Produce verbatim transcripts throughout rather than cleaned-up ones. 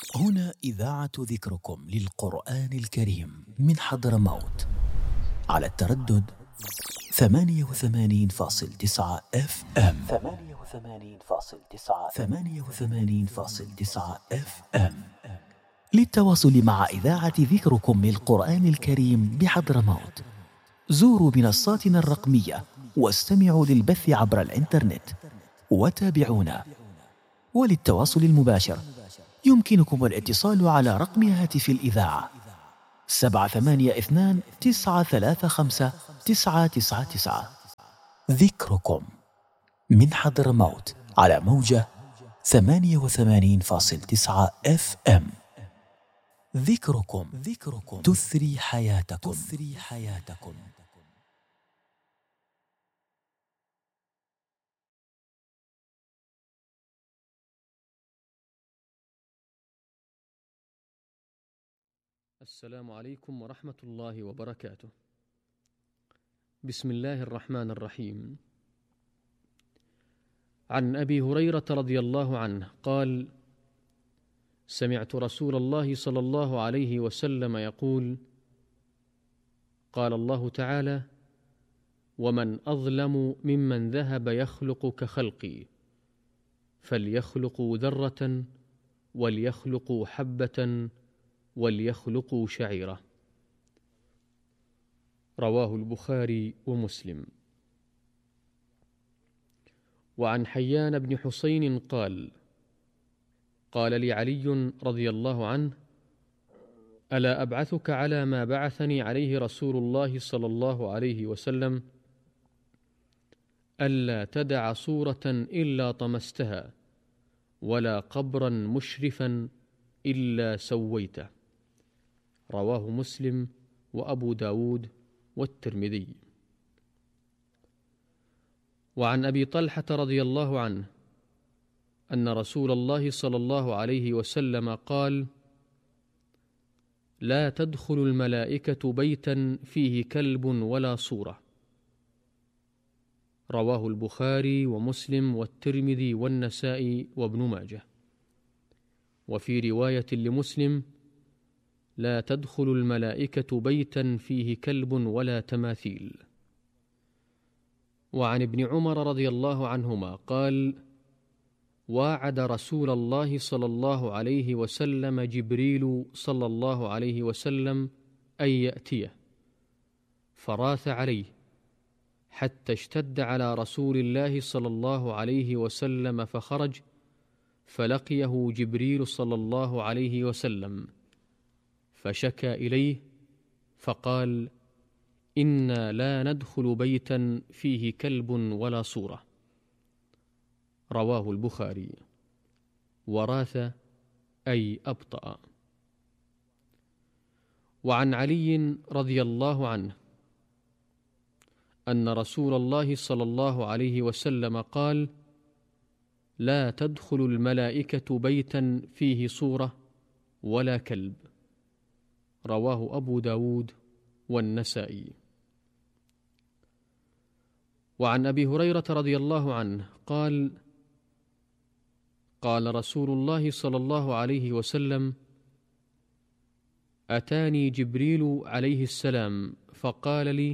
هنا إذاعة ذكركم للقرآن الكريم من حضرموت على التردد ثمانية وثمانين فاصل تسعة اف ام ثمانية وثمانين فاصل تسعة ثمانية وثمانين فاصل تسعة اف ام. للتواصل مع إذاعة ذكركم للقرآن الكريم بحضرموت زوروا منصاتنا الرقمية واستمعوا للبث عبر الإنترنت وتابعونا. وللتواصل المباشر يمكنكم الاتصال على رقم هاتف الإذاعة سبعة ثمانية اثنان تسعة ثلاثة خمسة تسعة تسعة تسعة. ذكركم من حضرموت على موجة ثمانية وثمانين فاصل تسعة اف ام. ذكركم ذكركم تثري حياتكم تثري حياتكم. السلام عليكم ورحمة الله وبركاته. بسم الله الرحمن الرحيم. عن أبي هريرة رضي الله عنه قال: سمعت رسول الله صلى الله عليه وسلم يقول: قال الله تعالى: ومن أظلم ممن ذهب يخلق كخلقي فليخلقوا ذرة وليخلقوا حبة وليخلقوا شعيرة. رواه البخاري ومسلم. وعن حيان بن حسين قال: قال لي علي رضي الله عنه: ألا أبعثك على ما بعثني عليه رسول الله صلى الله عليه وسلم؟ ألا تدع صورة إلا طمستها ولا قبرا مشرفا إلا سويته. رواه مسلم وأبو داود والترمذي. وعن أبي طلحة رضي الله عنه أن رسول الله صلى الله عليه وسلم قال: لا تدخل الملائكة بيتا فيه كلب ولا صورة. رواه البخاري ومسلم والترمذي والنسائي وابن ماجه. وفي رواية لمسلم: لا تدخل الملائكة بيتا فيه كلب ولا تماثيل. وعن ابن عمر رضي الله عنهما قال: واعد رسول الله صلى الله عليه وسلم جبريل صلى الله عليه وسلم أن يأتيه، فراث عليه حتى اشتد على رسول الله صلى الله عليه وسلم فخرج، فلقيه جبريل صلى الله عليه وسلم فشكى إليه فقال: إنا لا ندخل بيتا فيه كلب ولا صورة. رواه البخاري. وراث أي أبطأ. وعن علي رضي الله عنه أن رسول الله صلى الله عليه وسلم قال: لا تدخل الملائكة بيتا فيه صورة ولا كلب. رواه أبو داود والنسائي. وعن أبي هريرة رضي الله عنه قال: قال رسول الله صلى الله عليه وسلم: أتاني جبريل عليه السلام فقال لي: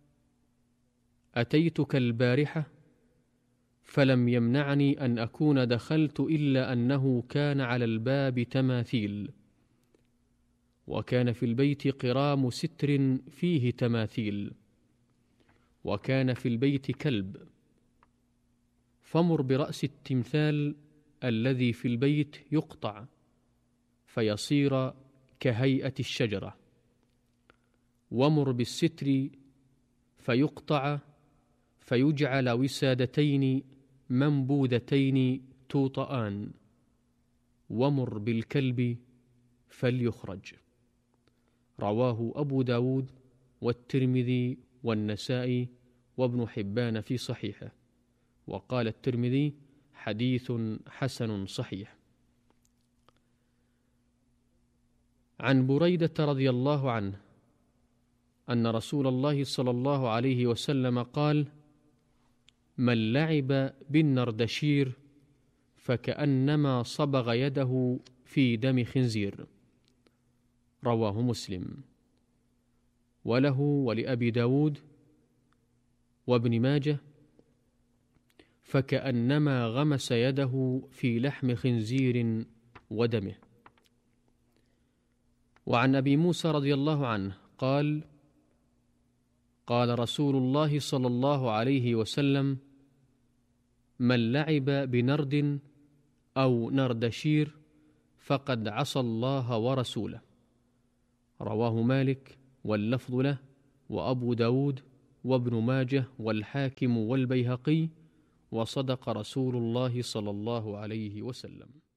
أتيتك البارحة فلم يمنعني أن أكون دخلت إلا أنه كان على الباب تماثيل، وكان في البيت قرام ستر فيه تماثيل، وكان في البيت كلب، فمر برأس التمثال الذي في البيت يقطع فيصير كهيئة الشجرة، ومر بالستر فيقطع فيجعل وسادتين منبوذتين توطآن، ومر بالكلب فليخرج. رواه أبو داود والترمذي والنسائي وابن حبان في صحيحه. وقال الترمذي: حديث حسن صحيح. عن بريدة رضي الله عنه أن رسول الله صلى الله عليه وسلم قال: من لعب بالنردشير فكأنما صبغ يده في دم خنزير. رواه مسلم. وله ولأبي داود وابن ماجه: فكأنما غمس يده في لحم خنزير ودمه. وعن أبي موسى رضي الله عنه قال: قال رسول الله صلى الله عليه وسلم: من لعب بنرد أو نردشير فقد عصى الله ورسوله. رواه مالك واللفظ له، وأبو داود وابن ماجه والحاكم والبيهقي، وصدق رسول الله صلى الله عليه وسلم.